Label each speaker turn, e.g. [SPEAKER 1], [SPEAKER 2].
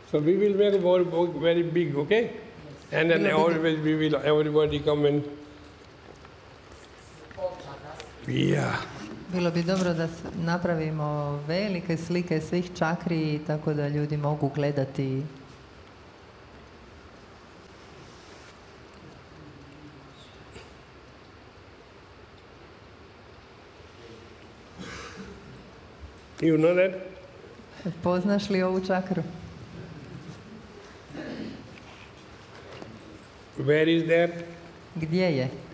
[SPEAKER 1] So we will make very big, okay? And then always everybody come and... Yeah.
[SPEAKER 2] Bilo bi dobro da napravimo velike slike svih čakri tako da ljudi mogu gledati.
[SPEAKER 1] You know that?
[SPEAKER 2] Poznaš li ovu čakru?
[SPEAKER 1] Where is that?
[SPEAKER 2] Gdje je?